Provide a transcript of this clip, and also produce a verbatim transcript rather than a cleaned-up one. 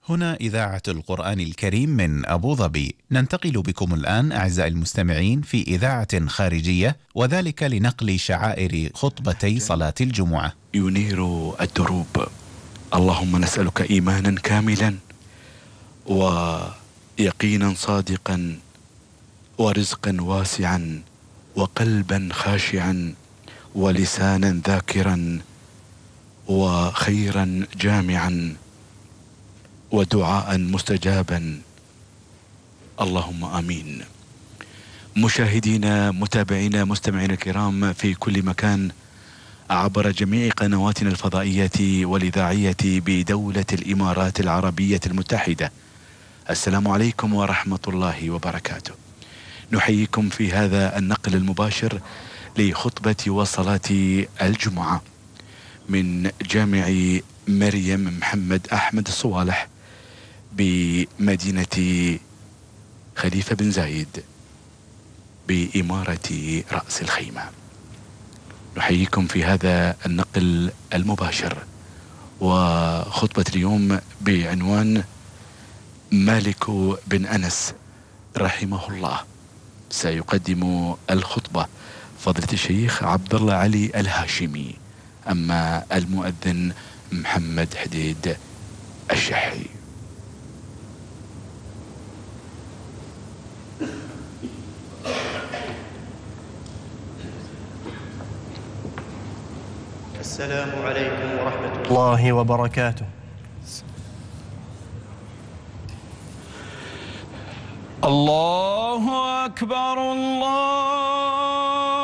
هنا إذاعة القرآن الكريم من أبو ظبي. ننتقل بكم الآن أعزائي المستمعين في إذاعة خارجية، وذلك لنقل شعائر خطبتي صلاة الجمعة. ينير الدروب. اللهم نسألك إيمانا كاملا ويقينا صادقا ورزقا واسعا وقلبا خاشعا ولسانا ذاكرا وخيرا جامعا ودعاء مستجابا، اللهم آمين. مشاهدينا متابعينا مستمعينا الكرام في كل مكان عبر جميع قنواتنا الفضائية والإذاعية بدولة الإمارات العربية المتحدة، السلام عليكم ورحمة الله وبركاته. نحييكم في هذا النقل المباشر لخطبة وصلاة الجمعة من جامع مريم محمد أحمد الصوالح بمدينة خليفة بن زايد بإمارة رأس الخيمة. نحييكم في هذا النقل المباشر، وخطبة اليوم بعنوان مالك بن أنس رحمه الله. سيقدم الخطبة فضيلة الشيخ عبد الله علي الهاشمي، أما المؤذن محمد حديد الشحي. السلام عليكم ورحمة الله وبركاته. الله أكبر الله